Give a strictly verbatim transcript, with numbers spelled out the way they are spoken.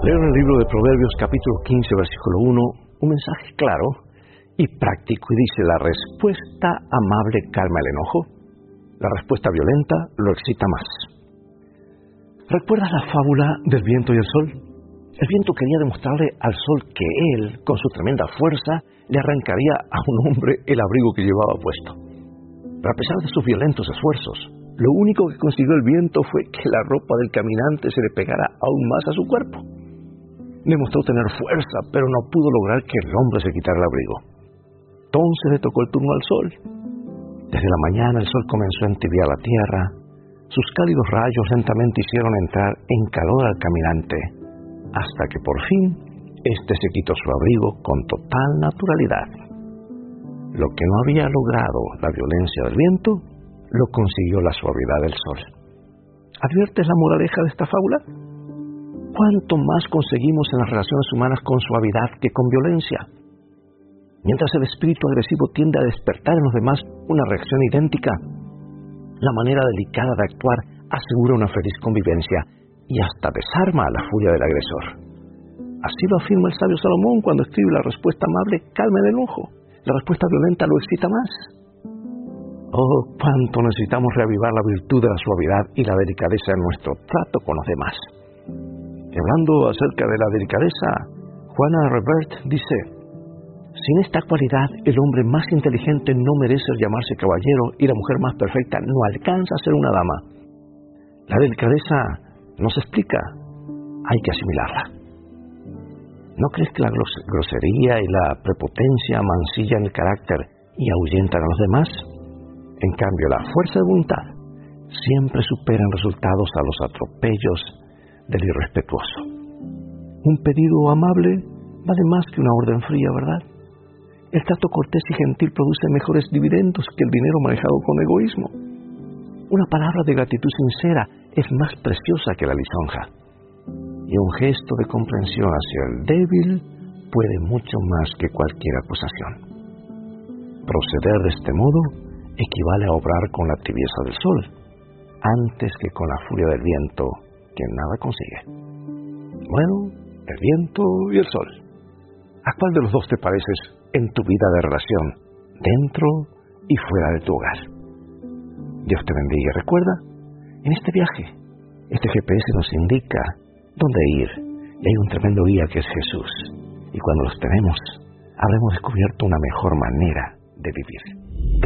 Leo en el libro de Proverbios capítulo quince versículo uno un mensaje claro y práctico y dice: la respuesta amable calma el enojo, la respuesta violenta lo excita más. ¿Recuerdas la fábula del viento y el sol? El viento quería demostrarle al sol que él, con su tremenda fuerza, le arrancaría a un hombre el abrigo que llevaba puesto. Pero a pesar de sus violentos esfuerzos, lo único que consiguió el viento fue que la ropa del caminante se le pegara aún más a su cuerpo. Demostró tener fuerza, pero no pudo lograr que el hombre se quitara el abrigo. Entonces le tocó el turno al sol. Desde la mañana el sol comenzó a entibiar la tierra. Sus cálidos rayos lentamente hicieron entrar en calor al caminante, hasta que por fin éste se quitó su abrigo con total naturalidad. Lo que no había logrado la violencia del viento, lo consiguió la suavidad del sol. ¿Adviertes la moraleja de esta fábula? ¿Cuánto más conseguimos en las relaciones humanas con suavidad que con violencia? Mientras el espíritu agresivo tiende a despertar en los demás una reacción idéntica, la manera delicada de actuar asegura una feliz convivencia y hasta desarma a la furia del agresor. Así lo afirma el sabio Salomón cuando escribe: la respuesta amable calma el enojo, la respuesta violenta lo excita más. Oh, cuánto necesitamos reavivar la virtud de la suavidad y la delicadeza en nuestro trato con los demás. Y hablando acerca de la delicadeza, Juana Revert dice: sin esta cualidad, el hombre más inteligente no merece llamarse caballero y la mujer más perfecta no alcanza a ser una dama. La delicadeza no se explica, hay que asimilarla. ¿No crees que la grosería y la prepotencia mancillan el carácter y ahuyentan a los demás? En cambio, la fuerza de voluntad siempre supera en resultados a los atropellos del irrespetuoso. Un pedido amable vale más que una orden fría, ¿verdad? El trato cortés y gentil produce mejores dividendos que el dinero manejado con egoísmo. Una palabra de gratitud sincera es más preciosa que la lisonja. Y un gesto de comprensión hacia el débil puede mucho más que cualquier acusación. Proceder de este modo equivale a obrar con la tibieza del sol, antes que con la furia del viento, que nada consigue. Bueno, el viento y el sol. ¿A cuál de los dos te pareces en tu vida de relación, dentro y fuera de tu hogar? Dios te bendiga. Recuerda, en este viaje, este G P S nos indica dónde ir, y hay un tremendo guía que es Jesús. Y cuando los tenemos, habremos descubierto una mejor manera de vivir.